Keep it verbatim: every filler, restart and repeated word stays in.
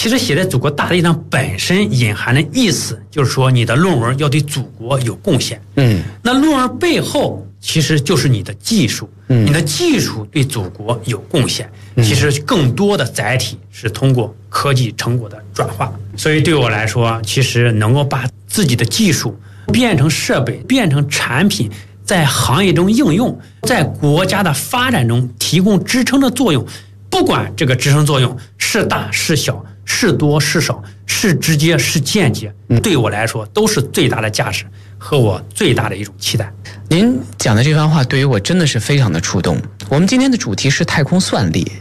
其实写在祖国大地上本身隐含的意思，就是说你的论文要对祖国有贡献。嗯，那论文背后其实就是你的技术，嗯，你的技术对祖国有贡献。其实更多的载体是通过科技成果的转化。所以对我来说，其实能够把自己的技术变成设备，变成产品，在行业中应用，在国家的发展中提供支撑的作用，不管这个支撑作用是大是小，是多是少，是直接是间接，对我来说都是最大的价值和我最大的一种期待。 您讲的这番话对于我真的是非常的触动。我们今天的主题是太空算力，